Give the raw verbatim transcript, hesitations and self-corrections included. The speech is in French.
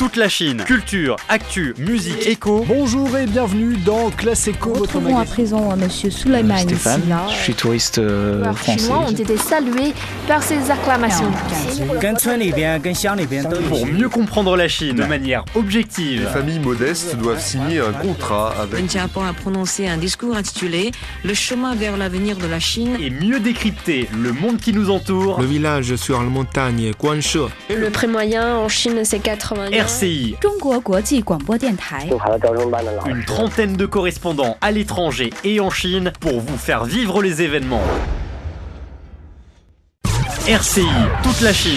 toute la Chine. Culture, actu, musique, écho. Bonjour et bienvenue dans Classe Éco, votre Retrouvons à magazine. présent Monsieur Sulaiman Stéphane, Silla. je suis touriste euh, Les français. Chinois ont été salués par ces acclamations. Pour mieux comprendre la Chine de manière objective. Les familles modestes doivent signer un contrat avec... Wen Xiaoping a prononcé un discours intitulé « Le chemin vers l'avenir de la Chine ». Et mieux décrypter le monde qui nous entoure. Le village sur la montagne Guanshe. Le prix moyen en Chine, c'est quatre-vingts yuan. R C I, 中国国际广播电台。 une trentaine de correspondants à l'étranger et en Chine pour vous faire vivre les événements. R C I, toute la Chine.